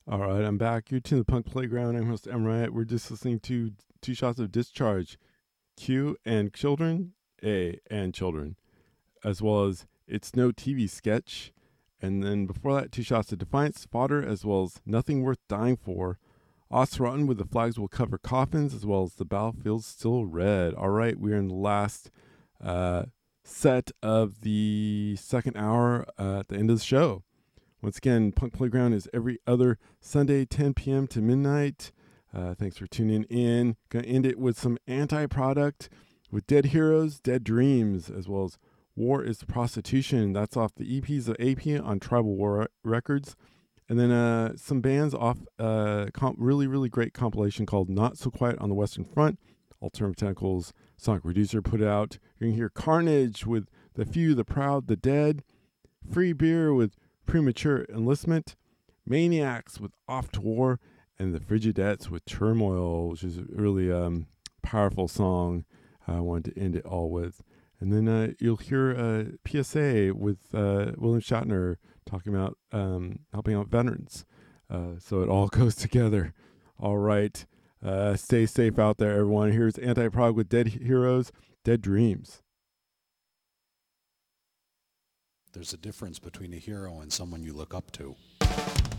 All right, I'm back. You're to the Punk Playground. I'm host M. Riot. We're just listening to Two Shots of Discharge, Q and Children, A and Children, as well as It's No TV Sketch. And then before that, Two Shots of Defiance, Fodder, as well as Nothing Worth Dying For. Osrotten with the Flags Will Cover Coffins, as well as The Battlefield's Still Red. All right, we're in the last uh, set of the second hour at the end of the show. Once again, Punk Playground is every other Sunday, 10 p.m. to midnight. Thanks for tuning in. Gonna end it with some anti-product with Dead Heroes, Dead Dreams, as well as War is Prostitution. That's off the EPs of AP on Tribal War Records. And then some bands off really, really great compilation called Not So Quiet on the Western Front. Alternative Tentacles, Sonic Reducer put it out. You're going to hear Carnage with The Few, The Proud, The Dead. Free Beer with Premature Enlistment. Maniacs with Off to War. And The Frigidettes with Turmoil, which is a really powerful song I wanted to end it all with. And then you'll hear a PSA with William Shatner talking about helping out veterans. So it all goes together. All right. Stay safe out there, everyone. Here's Anti-Prog with Dead Heroes, Dead Dreams. There's a difference between a hero and someone you look up to.